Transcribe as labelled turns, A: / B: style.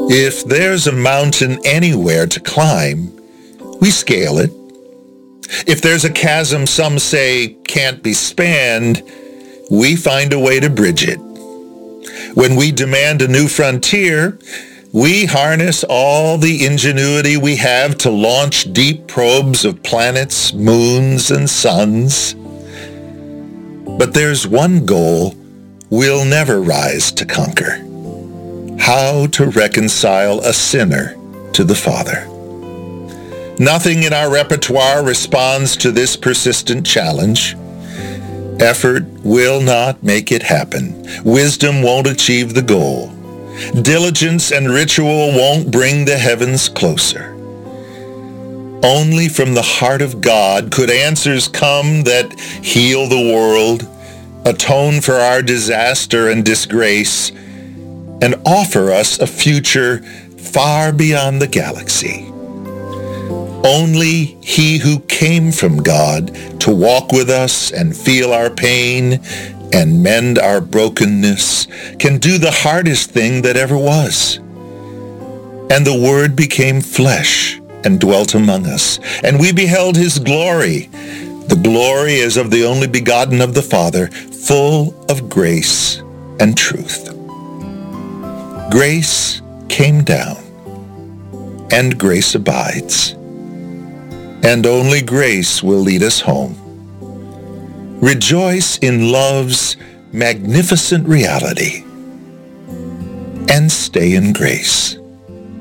A: If there's a mountain anywhere to climb, we scale it. If there's a chasm some say can't be spanned, we find a way to bridge it. When we demand a new frontier, we harness all the ingenuity we have to launch deep probes of planets, moons, and suns. But there's one goal we'll never rise to conquer: how to reconcile a sinner to the Father. Nothing in our repertoire responds to this persistent challenge. Effort will not make it happen. Wisdom won't achieve the goal. Diligence and ritual won't bring the heavens closer. Only from the heart of God could answers come that heal the world, atone for our disaster and disgrace, and offer us a future far beyond the galaxy. Only he who came from God to walk with us and feel our pain and mend our brokenness can do the hardest thing that ever was. And the Word became flesh and dwelt among us, and we beheld his glory. The glory as of the only begotten of the Father, full of grace and truth. Grace came down, and grace abides. And only grace will lead us home. Rejoice in love's magnificent reality, and stay in grace.